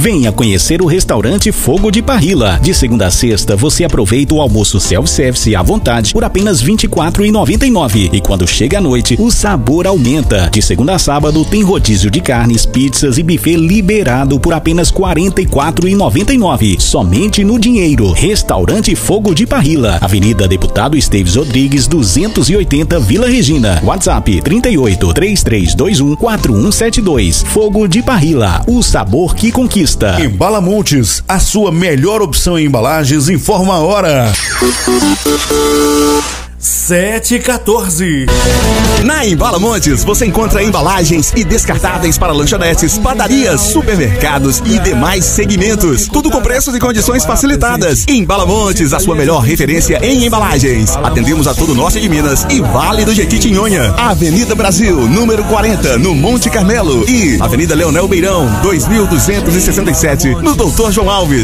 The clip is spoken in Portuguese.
Venha conhecer o restaurante Fogo de Parrilla. De segunda a sexta, você aproveita o almoço self-service à vontade por apenas R$ 24,99. E quando chega a noite, o sabor aumenta. De segunda a sábado, tem rodízio de carnes, pizzas e buffet liberado por apenas R$ 44,99. Somente no dinheiro. Restaurante Fogo de Parrilla, Avenida Deputado Esteves Rodrigues, 280, Vila Regina. WhatsApp 38 3321 4172. Fogo de Parrilla, o sabor que conquista. Embala Montes, a sua melhor opção em embalagens. Informa a hora. 7h14. Na Embala Montes você encontra embalagens e descartáveis para lanchonetes, padarias, supermercados e demais segmentos. Tudo com preços e condições facilitadas. Embala Montes, a sua melhor referência em embalagens. Atendemos a todo o norte de Minas e Vale do Jequitinhonha. Avenida Brasil, número 40, no Monte Carmelo. E Avenida Leonel Beirão, 2267, no Doutor João Alves.